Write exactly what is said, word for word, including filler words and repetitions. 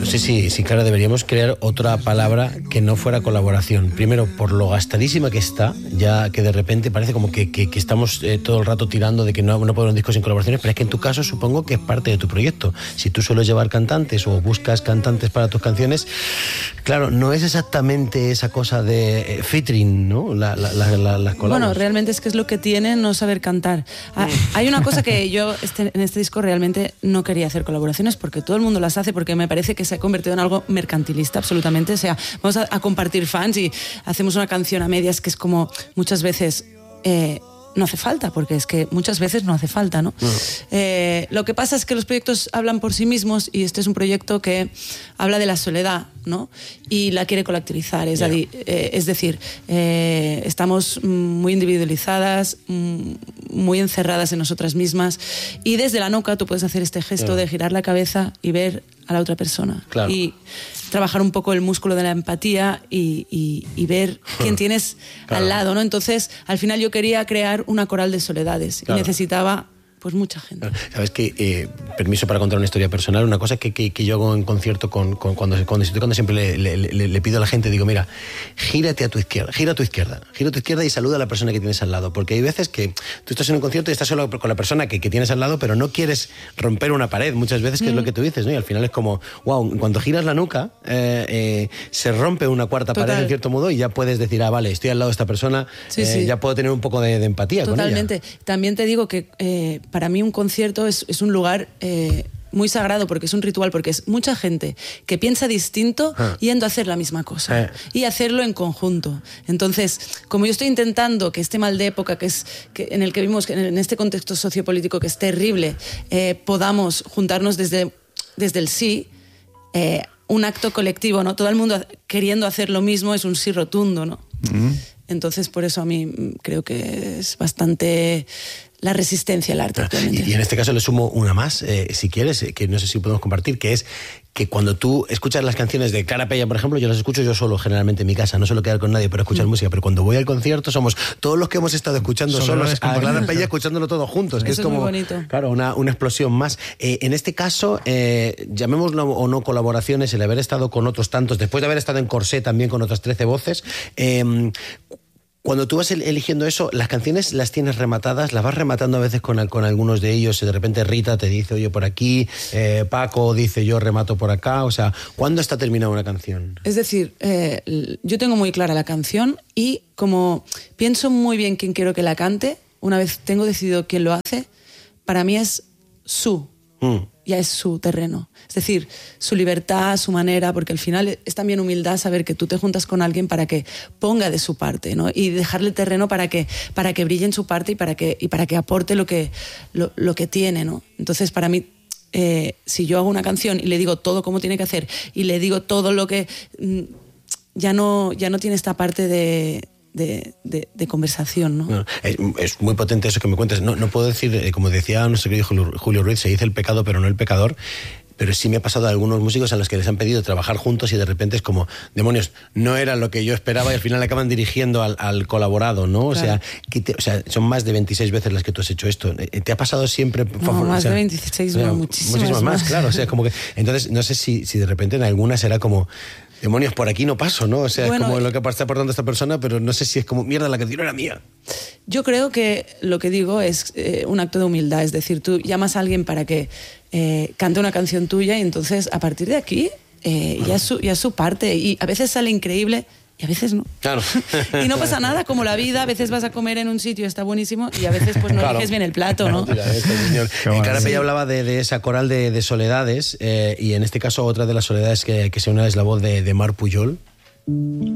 Sí, sí, sí, claro, deberíamos crear otra palabra que no fuera colaboración. Primero, por lo gastadísima que está, ya que de repente parece como que, que, que estamos eh, todo el rato tirando de que no, no podemos discos sin colaboraciones, pero es que en tu caso supongo que es parte de tu proyecto. Si tú sueles llevar cantantes o buscas cantantes para tus canciones, claro, no es exactamente esa cosa de eh, featuring, ¿no? La, la, la, la, las colabos. Bueno, realmente es que es lo que tiene no saber cantar. Ah, hay una cosa que yo este, en este disco realmente no quería hacer colaboraciones porque todo el mundo las hace, porque me parece que se ha convertido en algo mercantilista absolutamente. O sea, vamos a, a compartir fans y hacemos una canción a medias que es como muchas veces... Eh, no hace falta, porque es que muchas veces no hace falta, ¿no? No. Eh, lo que pasa es que los proyectos hablan por sí mismos y este es un proyecto que habla de la soledad, ¿no? Y la quiere colectivizar, es, yeah. adi- eh, es decir, eh, estamos muy individualizadas, muy encerradas en nosotras mismas y desde la nuca tú puedes hacer este gesto yeah. de girar la cabeza y ver a la otra persona. Claro. Y trabajar un poco el músculo de la empatía y, y, y ver quién tienes claro. al lado, ¿no? Entonces, al final yo quería crear una coral de soledades claro. y necesitaba pues mucha gente. Sabes que, eh, permiso para contar una historia personal, una cosa que, que, que yo hago en concierto con, con, cuando, cuando estoy cuando siempre le, le, le, le pido a la gente, digo, mira, gírate a tu izquierda, gira a tu izquierda, gira a tu izquierda y saluda a la persona que tienes al lado, porque hay veces que tú estás en un concierto y estás solo con la persona que, que tienes al lado, pero no quieres romper una pared, muchas veces, que mm. es lo que tú dices, ¿no? Y al final es como, wow, cuando giras la nuca, eh, eh, se rompe una cuarta Total. pared en cierto modo y ya puedes decir, ah, vale, estoy al lado de esta persona, sí, eh, sí. ya puedo tener un poco de, de empatía Totalmente. con ella. También te digo que eh, para mí un concierto Es, es un lugar eh, muy sagrado porque es un ritual, porque es mucha gente que piensa distinto ah. yendo a hacer la misma cosa eh. y hacerlo en conjunto. Entonces, como yo estoy intentando que este mal de época que es, que en el que vivimos, en este contexto sociopolítico que es terrible, eh, podamos juntarnos desde, desde el sí, eh, un acto colectivo, ¿no? Todo el mundo queriendo hacer lo mismo es un sí rotundo, ¿no? Mm. Entonces, por eso a mí creo que es bastante... la resistencia al arte actualmente. Y, y en este caso le sumo una más, eh, si quieres, que no sé si podemos compartir, que es que cuando tú escuchas las canciones de Clara Pella, por ejemplo, yo las escucho yo solo, generalmente en mi casa, no suelo quedar con nadie para escuchar mm. música, pero cuando voy al concierto somos todos los que hemos estado escuchando solos a Clara Pella escuchándolo todo juntos, que Eso es como, es muy bonito. Claro, una, una explosión más. Eh, en este caso, eh, llamémoslo o no colaboraciones, el haber estado con otros tantos, después de haber estado en Corsé también con otras trece voces, eh, cuando tú vas eligiendo eso, las canciones las tienes rematadas, las vas rematando a veces con, con algunos de ellos, de repente Rita te dice, oye, por aquí, eh, Paco dice, yo remato por acá, o sea, ¿cuándo está terminada una canción? Es decir, eh, yo tengo muy clara la canción y como pienso muy bien quién quiero que la cante, una vez tengo decidido quién lo hace, para mí es su, mm. ya es su terreno. Es decir, su libertad, su manera, porque al final es también humildad saber que tú te juntas con alguien para que ponga de su parte, ¿no? Y dejarle terreno para que, para que brille en su parte y para que, y para que aporte lo que, lo, lo que tiene, ¿no? Entonces, para mí, eh, si yo hago una canción y le digo todo cómo tiene que hacer y le digo todo lo que... Ya no, ya no tiene esta parte de... De, de, de conversación, ¿no? Bueno, es, es muy potente eso que me cuentas. No, no puedo decir, eh, como decía nuestro querido Julio, Julio Ruiz, se dice el pecado pero no el pecador, pero sí me ha pasado a algunos músicos a los que les han pedido trabajar juntos y de repente es como, demonios, no era lo que yo esperaba y al final acaban dirigiendo al, al colaborado, ¿no? Claro. O sea, que te, o sea, son más de veintiséis veces las que tú has hecho esto. ¿Te ha pasado siempre? No, favor, más o sea, de veintiséis, o sea, no, muchísimas, muchísimas más, más, claro. O sea, como que, entonces, no sé si, si de repente en alguna será como... Demonios, por aquí no paso, ¿no? O sea, bueno, es como lo que está aportando esta persona, pero no sé si es como, mierda, la canción era mía. Yo creo que lo que digo es eh, un acto de humildad, es decir, tú llamas a alguien para que eh, cante una canción tuya y entonces a partir de aquí eh, bueno. ya, es su, ya es su parte y a veces sale increíble y a veces no. Claro. Y no pasa nada, como la vida, a veces vas a comer en un sitio, está buenísimo, y a veces pues no claro. eliges bien el plato, ¿no? Mira, este señor. Bueno, Clara Pella sí. hablaba de, de esa coral de, de soledades, eh, y en este caso otra de las soledades que, que se une es la voz de, de Mar Pujol.